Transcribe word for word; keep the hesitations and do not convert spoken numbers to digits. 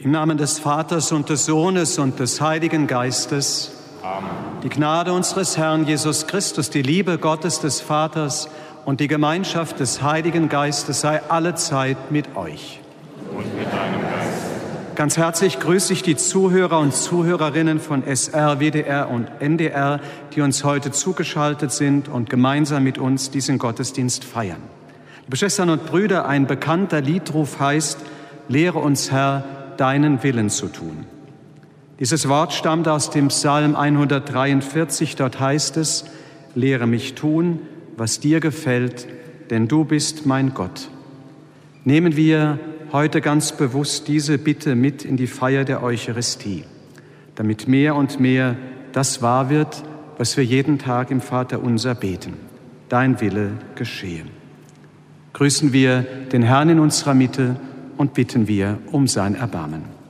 Im Namen des Vaters und des Sohnes und des Heiligen Geistes. Amen. Die Gnade unseres Herrn Jesus Christus, die Liebe Gottes des Vaters und die Gemeinschaft des Heiligen Geistes sei allezeit mit euch. Und mit deinem Geist. Ganz herzlich grüße ich die Zuhörer und Zuhörerinnen von S R, W D R und N D R, die uns heute zugeschaltet sind und gemeinsam mit uns diesen Gottesdienst feiern. Liebe Schwestern und Brüder, ein bekannter Liedruf heißt: Lehre uns, Herr, deinen Willen zu tun. Dieses Wort stammt aus dem Psalm hundertdreiundvierzig. Dort heißt es: Lehre mich tun, was dir gefällt, denn du bist mein Gott. Nehmen wir heute ganz bewusst diese Bitte mit in die Feier der Eucharistie, damit mehr und mehr das wahr wird, was wir jeden Tag im Vaterunser beten: Dein Wille geschehe. Grüßen wir den Herrn in unserer Mitte und bitten wir um sein Erbarmen.